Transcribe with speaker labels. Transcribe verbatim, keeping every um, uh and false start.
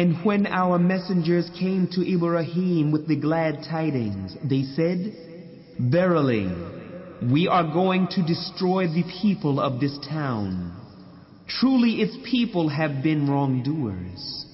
Speaker 1: And when our messengers came to Ibrahim with the glad tidings, they said, "Verily, we are going to destroy the people of this town. Truly its people have been wrongdoers."